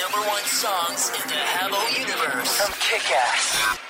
#1 songs in the Habbo universe from Kick-Ass.